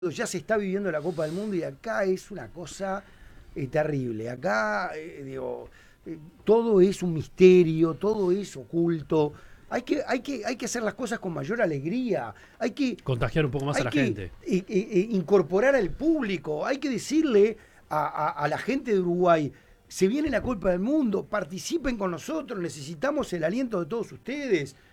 ya se está viviendo la Copa del Mundo y acá es una cosa terrible. Acá, todo es un misterio, todo es oculto. Hay que hacer las cosas con mayor alegría. Hay que, Contagiar un poco más a hay la que gente. incorporar al público. Hay que decirle a la gente de Uruguay, se viene la Copa del Mundo, participen con nosotros, necesitamos el aliento de todos ustedes.